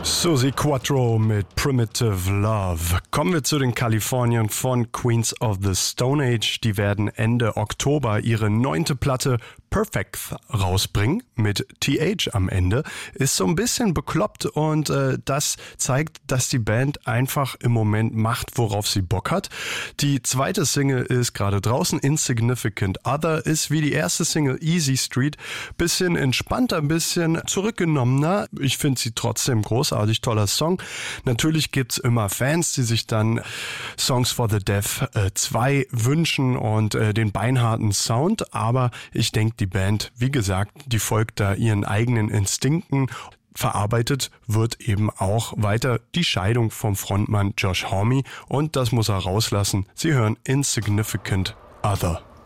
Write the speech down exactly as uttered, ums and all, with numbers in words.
Suzi Quatro mit Primitive Love. Kommen wir zu den Kaliforniern von Queens of the Stone Age. Die werden Ende Oktober ihre neunte Platte Perfect rausbringen mit T H am Ende. Ist so ein bisschen bekloppt und äh, das zeigt, dass die Band einfach im Moment macht, worauf sie Bock hat. Die zweite Single ist gerade draußen. Insignificant Other ist wie die erste Single Easy Street. Bisschen entspannter, ein bisschen zurückgenommener. Ich finde sie trotzdem großartig, toller Song. Natürlich gibt's immer Fans, die sich dann Songs for the Deaf zwei äh, wünschen und äh, den beinharten Sound, aber ich denke, die Band, wie gesagt, die folgt da ihren eigenen Instinkten. Verarbeitet wird eben auch weiter die Scheidung vom Frontmann Josh Homme und das muss er rauslassen. Sie hören Insignificant Other.